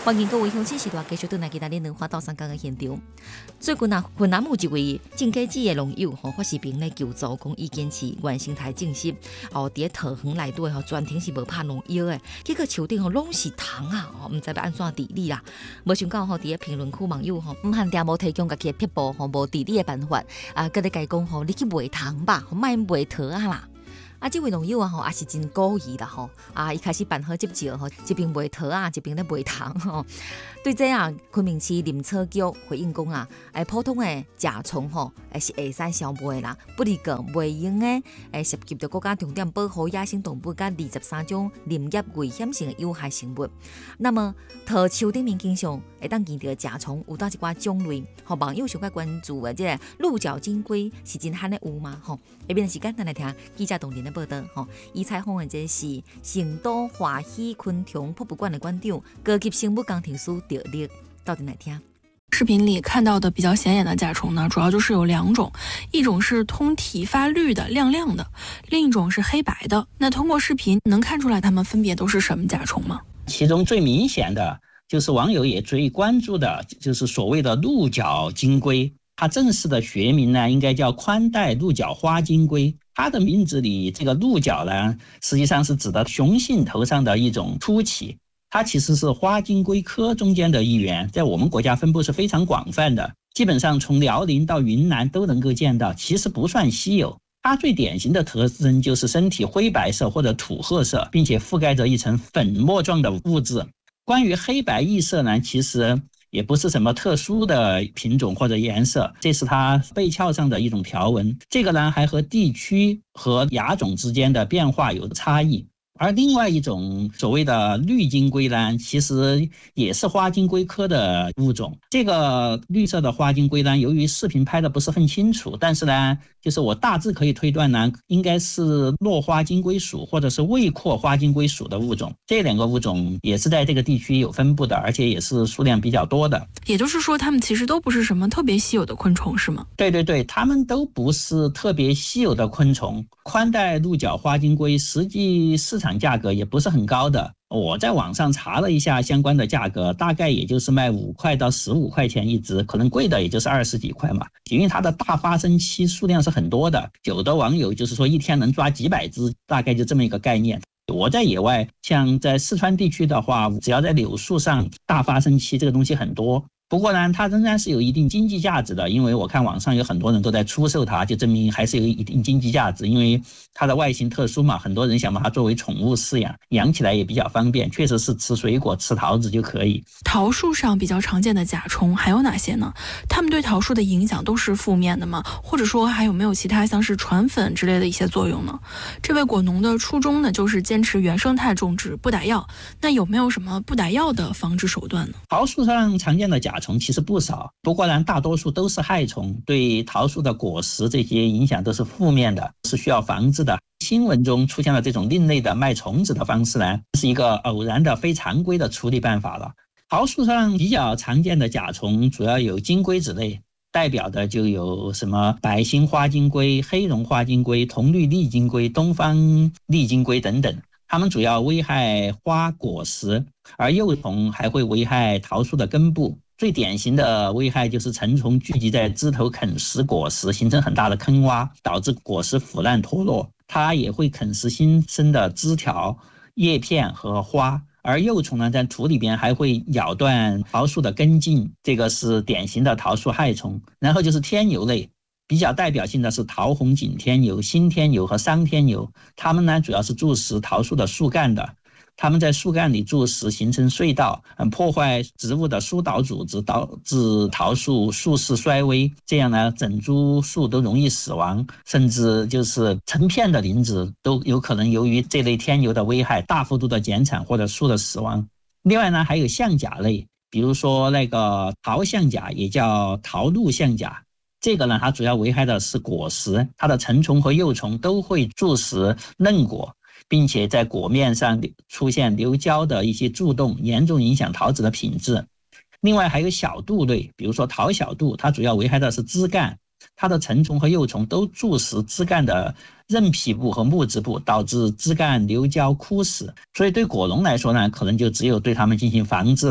欢迎各位乡亲时代继续回来给大家两花到三江的现场。最近云南有一位种果子的农友发视频来求助，讲伊坚持原生态种植，伫桃园内底全程是无拍农药的，结果树顶拢是虫啊，唔知要安怎治理啦。无想到伫评论区网友唔限定无提供家己的撇步无治理的办法佮你讲你去卖虫吧，卖卖桃啊啦。这位农友也是真故意啦伊开始办好接照一边卖桃一边咧卖虫对这昆明市林草局回应讲普通的甲虫是会使消灭啦，不离个袂用的涉及到国家重点保护野生动物甲23种林业危险性的有害生物。那么桃树顶面经常会当见到甲虫有到一寡种类，网友上较关注的这鹿角金龟是真罕的有吗？下面时间咱来听记者同仁的报道。伊采访的这是成都华喜昆虫博物馆的馆长、高级生物工程师赵力，到底来听。 视频里看到的比较显眼的甲虫呢，主要就是有2种，一种是通体发绿的亮亮的，另一种是黑白的。那通过视频能看出来它们分别都是什么甲虫吗？ 其中最明显的就是网友也最关注的，就是所谓的鹿角金龟。它正式的学名呢，应该叫宽带鹿角花金龟。它的名字里这个鹿角呢，实际上是指的雄性头上的一种突起。它其实是花金龟科中间的一员，在我们国家分布是非常广泛的，基本上从辽宁到云南都能够见到，其实不算稀有。它最典型的特征就是身体灰白色或者土褐色，并且覆盖着一层粉末状的物质。关于黑白异色呢，其实也不是什么特殊的品种或者颜色，这是它背鞘上的一种条纹。这个呢还和地区和亚种之间的变化有差异。而另外一种所谓的绿金龟呢，其实也是花金龟科的物种。这个绿色的花金龟呢，由于视频拍的不是很清楚，但是呢，就是我大致可以推断呢，应该是落花金龟属或者是未阔花金龟属的物种。这2个物种也是在这个地区有分布的，而且也是数量比较多的。 也就是说，它们其实都不是什么特别稀有的昆虫，是吗？ 对对对，它们都不是特别稀有的昆虫。宽带鹿角花金龟实际市场价格也不是很高的，我在网上查了一下相关的价格，大概也就是卖5块到15块钱一只，可能贵的也就是20几块嘛。因为它的大发生期数量是很多的，有的网友就是说一天能抓几百只，大概就这么一个概念。我在野外，像在四川地区的话，只要在柳树上，大发生期这个东西很多。不过呢，它仍然是有一定经济价值的，因为我看网上有很多人都在出售它，就证明还是有一定经济价值。因为它的外形特殊嘛，很多人想把它作为宠物饲养，养起来也比较方便，确实是吃水果、吃桃子就可以。 桃树上比较常见的甲虫还有哪些呢？它们对桃树的影响都是负面的吗？或者说还有没有其他像是传粉之类的一些作用呢？这位果农的初衷呢，就是坚持原生态种植，不打药。那有没有什么不打药的防治手段呢？ 桃树上常见的甲虫其实不少，不过呢，大多数都是害虫，对桃树的果实这些影响都是负面的，是需要防治的。新闻中出现了这种另类的卖虫子的方式呢，是一个偶然的非常规的处理办法了。桃树上比较常见的甲虫主要有金龟子类，代表的就有什么白心花金龟、黑绒花金龟、铜绿丽金龟、东方丽金龟等等。它们主要危害花果实，而幼虫还会危害桃树的根部。最典型的危害就是成虫聚集在枝头啃食果实，形成很大的坑洼，导致果实腐烂脱落。它也会啃食新生的枝条、叶片和花。而幼虫呢，在土里边还会咬断桃树的根茎，这个是典型的桃树害虫。然后就是天牛类，比较代表性的是桃红景天牛、新天牛和桑天牛，它们呢主要是蛀食桃树的树干的。它们在树干里蛀食，形成隧道，破坏植物的疏导组织，导致桃树树势衰微。这样呢，整株树都容易死亡，甚至就是成片的林子都有可能由于这类天牛的危害大幅度的减产或者树的死亡。另外呢，还有象甲类，比如说那个桃象甲，也叫桃鹿象甲。这个呢，它主要危害的是果实，它的成虫和幼虫都会蛀食嫩果，并且在果面上出现流胶的一些蛀洞，严重影响桃子的品质。另外还有小蠹类，比如说桃小蠹，它主要危害的是枝干，它的成虫和幼虫都蛀食枝干的韧皮部和木质部，导致枝干流胶枯死。所以对果农来说呢，可能就只有对它们进行防治了。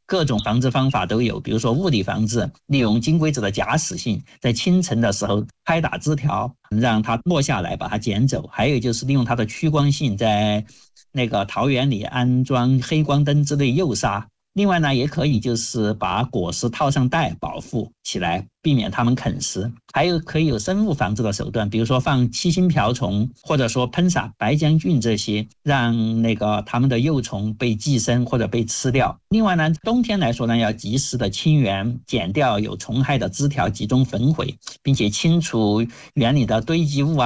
各种防治方法都有，比如说物理防治，利用金龟子的假死性，在清晨的时候拍打枝条，让它落下来，把它捡走。还有就是利用它的趋光性，在那个桃园里安装黑光灯之类诱杀。另外呢，也可以就是把果实套上袋保护起来，避免它们啃食。还有可以有生物防治的手段，比如说放七星瓢虫，或者说喷洒白浆菌这些，让那个它们的幼虫被寄生或者被吃掉。另外呢，冬天来说呢，要及时的清园，剪掉有虫害的枝条，集中焚毁，并且清除园里的堆积物